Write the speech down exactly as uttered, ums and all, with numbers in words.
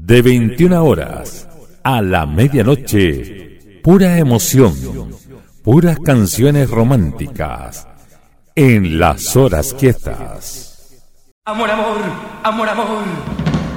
De veintiuna horas a la medianoche, pura emoción, puras canciones románticas, en las horas quietas. Amor, amor, amor, amor.